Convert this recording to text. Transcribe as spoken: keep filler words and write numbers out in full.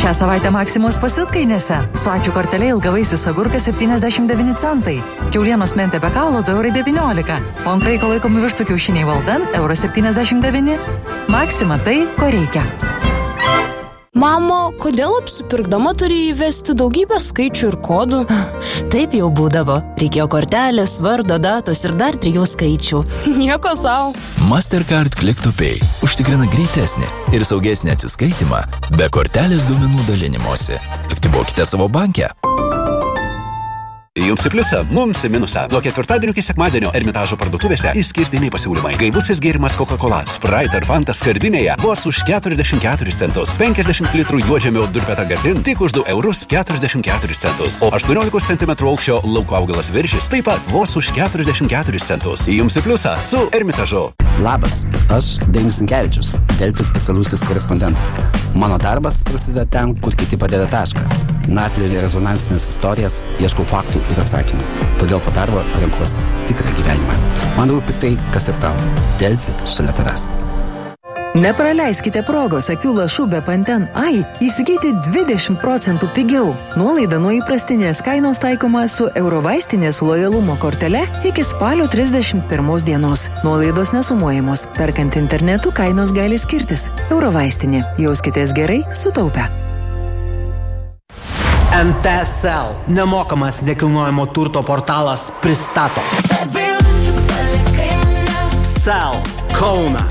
Šią savaitę Maksimos pasiutkainėse. Su ačiū kortelė ilgavaisis agurkas septyniasdešimt devyni centai. Kiaulienos mentė be kaulo du eurai devyniolika. O ant kraiko laikomi vištų kiaušiniai Valdan euro septyniasdešimt devyni. Maksima tai, ko reikia. Mamo, kodėl apsipirkdama turi įvesti daugybę skaičių ir kodų? Taip jau būdavo. Reikėjo kortelės, vardo, datos ir dar trijų skaičių. Nieko sau. Mastercard Click to Pay užtikrina greitesnį ir saugesnį atsiskaitimą be kortelės duomenų dalinimosi. Aktyvuokite savo bankę. Jums į pliusą, mums į minusą. Nuo ketvirtadienio iki sekmadienio Ermitažo parduotuvėse išskirtiniai pasiūlymai. Gaivusis gėrimas Coca-Cola, Sprite ar Fanta skardinėje vos už keturiasdešimt keturis centus. penkiasdešimt litrų juodžemio durpeta gardin tik už du eurus keturiasdešimt keturis centus. O aštuoniolikos centimetrų aukščio lauko augalas viršis taip pat vos už keturiasdešimt keturis centus. Jums į pliusą su Ermitažu. Labas, aš Dainius Sinkevičius, Delfi specialusis korespondentas. Mano darbas prasideda ten, kur kiti padeda tašką. Narplioju rezonansinės istorijas, ieškau faktų ir atsakymų. Todėl po darbo renkuosi tikrą gyvenimą. Man rūpi tai, kas ir tau. Delfi šalia tavęs. Nepraleiskite progos akių lašų be Panten Ai įsigyti dvidešimt procentų pigiau. Nuolaida nuo įprastinės kainos taikoma su Eurovaistinės lojalumo kortele iki spalio trisdešimt pirmos dienos. Nuolaidos nesumuojamos. Perkant internetu kainos gali skirtis. Eurovaistinė. Jauskitės gerai, sutaupę. N T S L nemokamas nekilnojamo turto portalas pristato S E L Kauną.